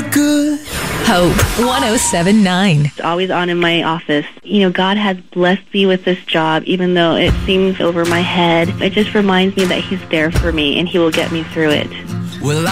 good. Hope 107.9. It's always on in my office. You know, God has blessed me with this job, even though it seems over my head. It just reminds me that He's there for me and He will get me through it. Well,